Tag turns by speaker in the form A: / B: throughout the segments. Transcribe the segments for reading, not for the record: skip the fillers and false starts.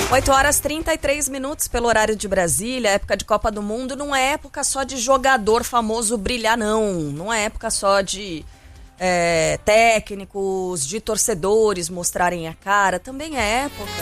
A: 8h33 pelo horário de Brasília. A época de Copa do Mundo não é época só de jogador famoso brilhar, não. Não é época só de técnicos, de torcedores mostrarem a cara. Também é época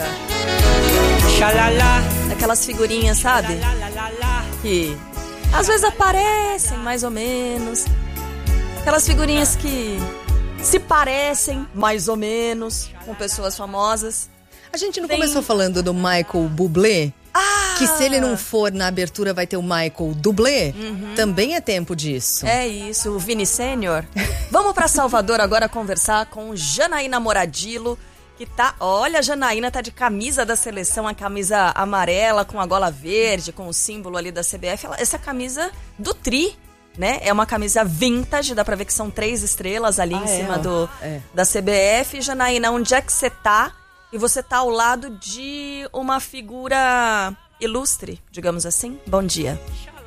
A: daquelas figurinhas, sabe? Que às vezes aparecem mais ou menos. Aquelas figurinhas que se parecem mais ou menos com pessoas famosas.
B: A gente não começou falando do Michael Bublé? Que se ele não for na abertura vai ter o Michael Dublé? Também é tempo disso.
A: É isso, o Vini Sênior. Vamos pra Salvador agora conversar com Janaína Moradillo, que tá... Olha, a Janaína tá de camisa da seleção, a camisa amarela com a gola verde, com o símbolo ali da CBF. Essa camisa do Tri, né? É uma camisa vintage, dá pra ver que são 3 estrelas ali em cima da CBF. Janaína, onde é que você tá? E você tá ao lado de uma figura ilustre, digamos assim. Bom dia.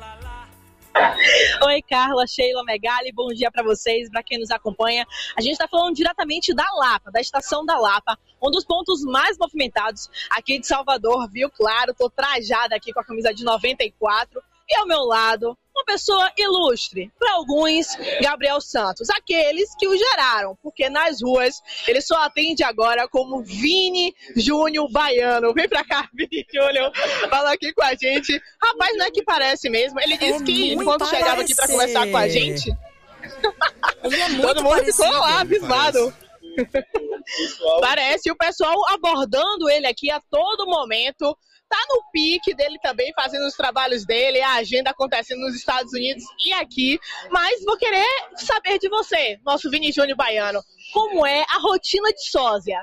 C: Oi, Carla, Sheila, Megali, bom dia para vocês, para quem nos acompanha. A gente está falando diretamente da Lapa, da estação da Lapa, um dos pontos mais movimentados aqui de Salvador, viu? Claro, tô trajada aqui com a camisa de 94 e ao meu lado, uma pessoa ilustre, para alguns, Gabriel Santos, aqueles que o geraram, porque nas ruas ele só atende agora como Vini Júnior Baiano. Vem pra cá, Vini Júnior, fala aqui com a gente. Rapaz, não é que parece mesmo? Ele disse que quando chegava aqui pra conversar com a gente,
A: ele é muito
C: todo mundo
A: parecido.
C: ficou lá, abismado. Parece, o pessoal abordando ele aqui a todo momento. Tá no pique dele também, fazendo os trabalhos dele, a agenda acontecendo nos Estados Unidos e aqui. Mas vou querer saber de você, nosso Vini Júnior Baiano. Como é a rotina de sósia?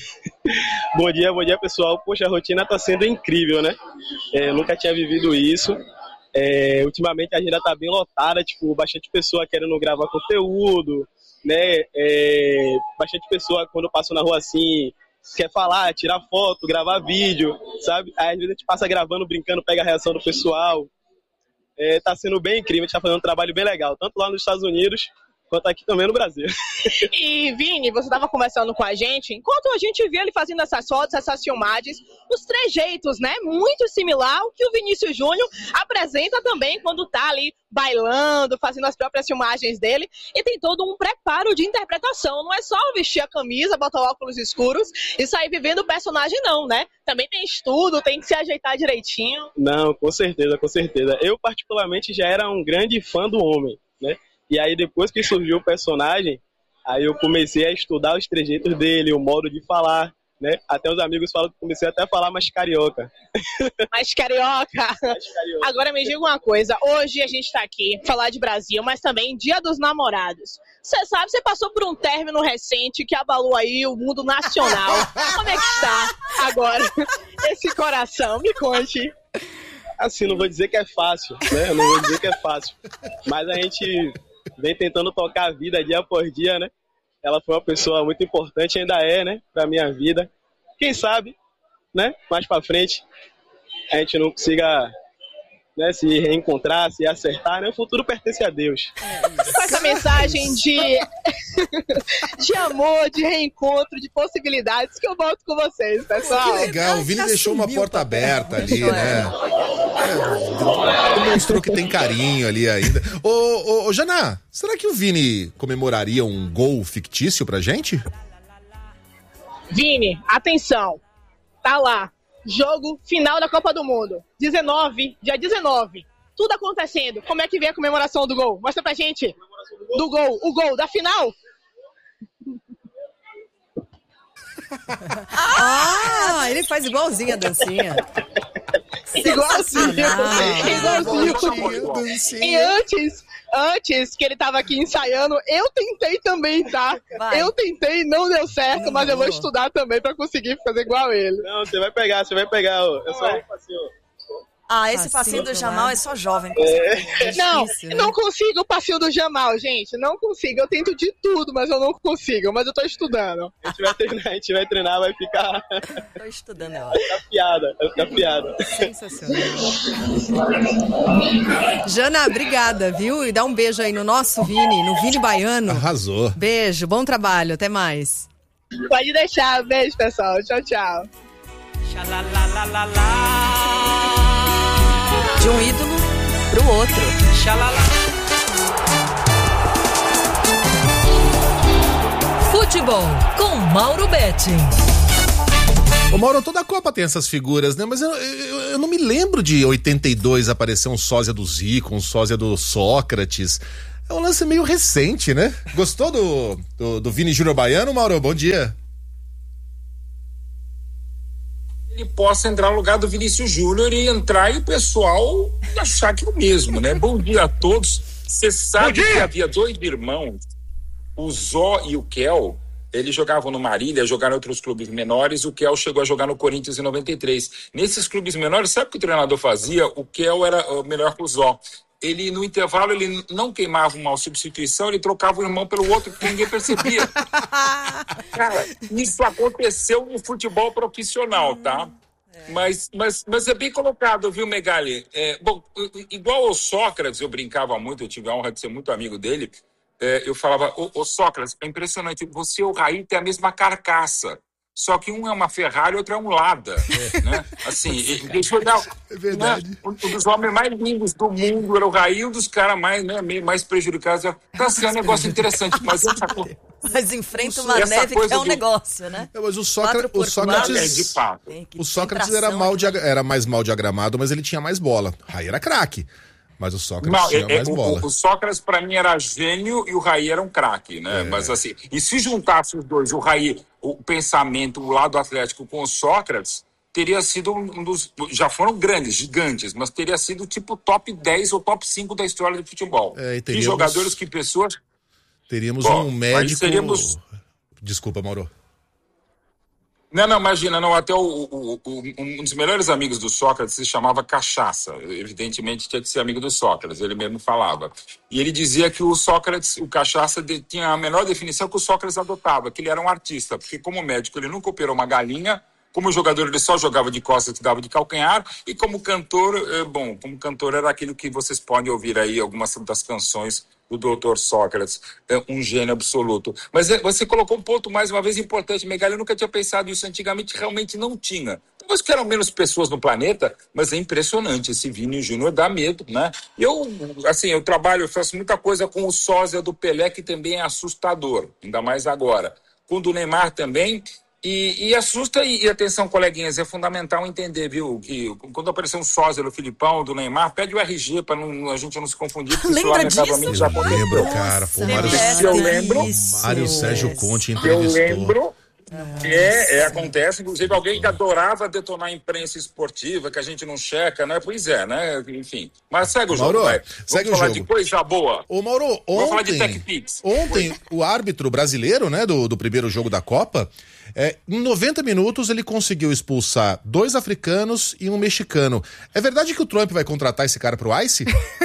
D: Bom dia, pessoal. Poxa, a rotina tá sendo incrível, né? Eu nunca tinha vivido isso. Ultimamente a agenda tá bem lotada, tipo, bastante pessoa querendo gravar conteúdo, né? Bastante pessoa, quando eu passo na rua assim, quer falar, tirar foto, gravar vídeo, sabe? Aí às vezes a gente passa gravando, brincando, pega a reação do pessoal. Tá sendo bem incrível, a gente tá fazendo um trabalho bem legal, tanto lá nos Estados Unidos, quanto aqui também no Brasil.
C: E Vini, você estava conversando com a gente, enquanto a gente via ele fazendo essas fotos, essas filmagens, os trejeitos, né? Muito similar ao que o Vinícius Júnior apresenta também quando tá ali bailando, fazendo as próprias filmagens dele. E tem todo um preparo de interpretação. Não é só vestir a camisa, botar óculos escuros e sair vivendo o personagem, não, né? Também tem estudo, tem que se ajeitar direitinho.
D: Não, com certeza, com certeza. Eu, particularmente, já era um grande fã do homem, né? E aí, depois que surgiu o personagem, aí eu comecei a estudar os trejeitos dele, o modo de falar, né? Até os amigos falam que comecei até a falar mais carioca.
C: Mais carioca. Agora me diga uma coisa, hoje a gente tá aqui, falar de Brasil, mas também Dia dos Namorados. Você sabe, você passou por um término recente que abalou aí o mundo nacional. Como é que está agora esse coração? Me conte.
D: Assim, não vou dizer que é fácil, né? Não vou dizer que é fácil. Mas a gente vem tentando tocar a vida dia por dia, né? Ela foi uma pessoa muito importante, ainda é, né? Pra minha vida. Quem sabe, né? Mais pra frente, a gente não consiga, né, se reencontrar, se acertar, né? O futuro pertence a Deus.
C: Com essa mensagem de amor, de reencontro, de possibilidades, que eu volto com vocês, pessoal.
E: Que legal, o Vini deixou uma porta aberta ali, né? Demonstrou que tem carinho ali ainda. Ô, Jana, será que o Vini comemoraria um gol fictício pra gente?
C: Vini, atenção, tá lá, jogo final da Copa do Mundo, dia 19, tudo acontecendo, como é que vem a comemoração do gol? Mostra pra gente, do gol, o gol da final.
B: Ele faz igualzinho a dancinha.
C: Igualzinho. E antes que ele tava aqui ensaiando, eu tentei também, tá?
A: Vai.
C: Eu tentei, não deu certo, mas eu vou estudar também pra conseguir fazer igual ele.
D: Não, você vai pegar, ó. É só um passinho.
A: Esse passinho do Jamal é só jovem.
C: Não consigo o passinho do Jamal, gente. Não consigo. Eu tento de tudo, mas eu não consigo. Mas eu tô estudando.
D: A gente vai treinar, vai ficar...
A: Tô estudando,
D: vai ficar piada.
B: Sensacional. Jana, obrigada, viu? E dá um beijo aí no nosso Vini, no Vini Baiano.
E: Arrasou.
B: Beijo, bom trabalho, até mais.
C: Pode deixar. Beijo, pessoal. Tchau, tchau.
A: De um ídolo pro outro.
F: Futebol com Mauro Betting.
E: Ô Mauro, toda a Copa tem essas figuras, né? Mas eu não me lembro de 82 aparecer um sósia do Zico, um sósia do Sócrates. É um lance meio recente, né? Gostou do Vini Júnior Baiano, Mauro? Bom dia.
G: Ele possa entrar no lugar do Vinícius Júnior e entrar e o pessoal achar que é o mesmo, né? Bom dia a todos. Você sabe que havia dois irmãos, o Zó e o Kel. Eles jogavam no Marília, jogaram em outros clubes menores. O Kel chegou a jogar no Corinthians em 93. Nesses clubes menores, sabe o que o treinador fazia? O Kel era melhor que o Zó. Ele, no intervalo, ele não queimava uma substituição, ele trocava o irmão pelo outro, porque ninguém percebia. Cara, isso aconteceu no futebol profissional, tá? Mas é bem colocado, viu, Megali? Bom, igual ao Sócrates, eu brincava muito, eu tive a honra de ser muito amigo dele. Eu falava, ô Sócrates, é impressionante, você e o Raí têm a mesma carcaça. Só que um é uma Ferrari e outro é um Lada, né? Assim, deixa eu dar...
E: É verdade.
G: Né? Um dos homens mais lindos do mundo era o Raí, um dos caras mais, né, mais prejudicados. Tá sendo um negócio interessante, mas essa coisa...
A: Mas enfrenta uma neve que é um negócio, né?
E: Mas o Sócrates,
G: de fato.
E: O Sócrates era mais mal diagramado, mas ele tinha mais bola. Raí era craque. Mas o Sócrates tinha mais bola.
G: O Sócrates, pra mim, era gênio e o Raí era um craque, né? Mas assim, e se juntasse os dois, o Raí, o pensamento, o lado atlético com o Sócrates, teria sido um dos... Já foram grandes, gigantes, mas teria sido tipo top 10 ou top 5 da história do futebol.
E: Que
G: jogadores, que pessoas...
E: Teríamos um médico...
G: Seríamos...
E: Desculpa, Mauro.
G: Não, imagina, até um dos melhores amigos do Sócrates se chamava Cachaça. Evidentemente tinha que ser amigo do Sócrates, ele mesmo falava. E ele dizia que o Sócrates, o Cachaça, tinha a menor definição que o Sócrates adotava, que ele era um artista, porque como médico ele nunca operou uma galinha, como jogador ele só jogava de costas e dava de calcanhar, e como cantor, como cantor era aquilo que vocês podem ouvir aí, algumas das canções do Dr. Sócrates, um gênio absoluto. Mas você colocou um ponto mais uma vez importante, Megali, eu nunca tinha pensado isso, antigamente realmente não tinha. Talvez que eram menos pessoas no planeta, mas é impressionante, esse Vini Júnior dá medo, né? Eu faço muita coisa com o sósia do Pelé, que também é assustador, ainda mais agora. Com o do Neymar também, e assusta, e atenção, coleguinhas, é fundamental entender, viu, que quando aparecer um sósia do Filipão, do Neymar, pede o RG pra a gente não se confundir, porque isso lamentavelmente já aconteceu.
E: Eu lembro, cara, pô, Mário Sérgio Conte entrevistou.
G: Eu lembro. Acontece, inclusive alguém que adorava detonar a imprensa esportiva, que a gente não checa, né? Pois é, né? Enfim. Mas segue o jogo,
E: Mauro,
G: vai.
E: Segue
G: Vamos falar
E: o jogo.
G: de coisa boa.
E: Ô, Mauro,
G: Vamos falar de TechPix.
E: Ontem, o árbitro brasileiro, né, do primeiro jogo da Copa, em 90 minutos ele conseguiu expulsar 2 africanos e um mexicano. É verdade que o Trump vai contratar esse cara pro ICE?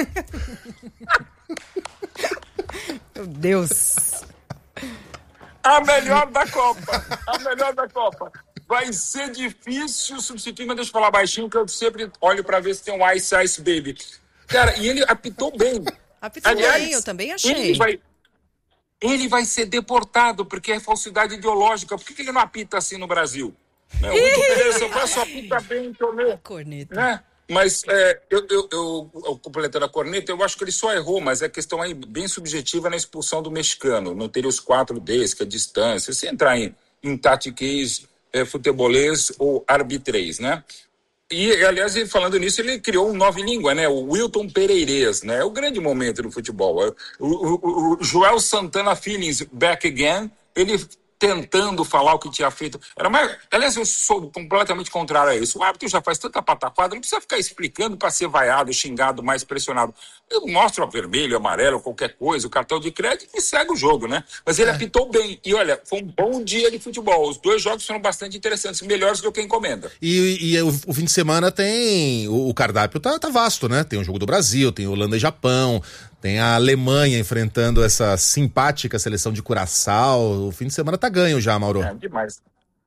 B: Meu Deus.
G: A melhor da Copa. Vai ser difícil substituir, mas deixa eu falar baixinho, que eu sempre olho pra ver se tem um Ice Baby. Cara, e ele apitou bem.
B: Bem, eu também achei.
G: Ele vai ser deportado, porque é falsidade ideológica. Por que ele não apita assim no Brasil? O Vitor Pereira só apita bem,
B: Corneta.
G: Né? Mas eu completando a corneta, eu acho que ele só errou, mas é questão aí bem subjetiva na expulsão do mexicano. Não teria os 4Ds, que é a distância. Se entrar em tatiquês, futebolês ou arbitrês, né? E, aliás, falando nisso, ele criou um nova língua, né? O Wilton Pereirês, né? É o grande momento do futebol. O Joel Santana Feelings Back Again, ele tentando falar o que tinha feito. Aliás, eu sou completamente contrário a isso. O árbitro já faz tanta pataquada, não precisa ficar explicando para ser vaiado, xingado, mais pressionado. Eu mostro vermelho, amarelo, qualquer coisa, o cartão de crédito e segue o jogo, né? Mas ele apitou bem. E olha, foi um bom dia de futebol. Os 2 jogos foram bastante interessantes, melhores do que a encomenda.
E: E o fim de semana tem... O cardápio tá vasto, né? Tem o jogo do Brasil, tem Holanda e Japão, tem a Alemanha enfrentando essa simpática seleção de Curaçao. O fim de semana tá ganho já, Mauro.
G: Demais.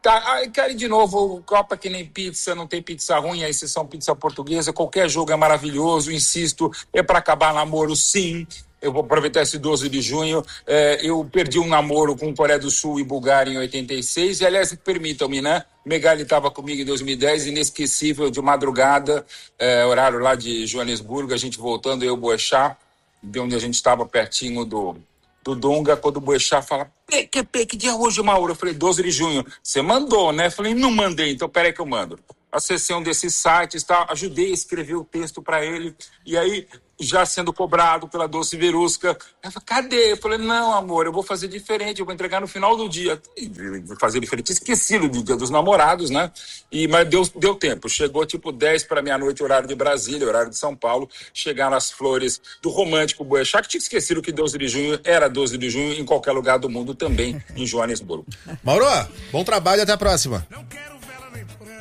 G: Tá, aí querem de novo, Copa que nem pizza, não tem pizza ruim, a exceção pizza portuguesa, qualquer jogo é maravilhoso, insisto, é para acabar namoro sim. Eu vou aproveitar esse 12 de junho. Eu perdi um namoro com Coreia do Sul e Bulgária em 86. E, aliás, permitam-me, né? Megali estava comigo em 2010, inesquecível, de madrugada, horário lá de Joanesburgo, a gente voltando, eu, Boechat, de onde a gente estava pertinho do Dunga, quando o Boechat fala, que dia é hoje, Mauro? Eu falei, 12 de junho. Você mandou, né? Eu falei, não mandei, então peraí que eu mando. Acessei um desses sites, tá? Ajudei a escrever o texto para ele, e aí, já sendo cobrado pela Doce Verusca, ela falou, cadê? Eu falei, não, amor, eu vou fazer diferente, eu vou entregar no final do dia. Vou fazer diferente, esqueci do Dia dos Namorados, né? Mas deu tempo, chegou tipo 10 para meia-noite, horário de Brasília, horário de São Paulo, chegaram as flores do romântico Boechat, que tinha esquecido que 12 de junho era 12 de junho em qualquer lugar do mundo, também em Joanesburgo.
E: Mauro, bom trabalho e até a próxima.